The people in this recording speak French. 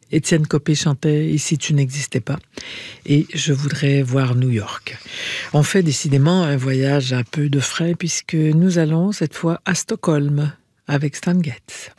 Étienne Copé chantait « Ici tu n'existais pas » et je voudrais voir New York. On fait décidément un voyage à peu de frais puisque nous allons cette fois à Stockholm avec Stan Getz.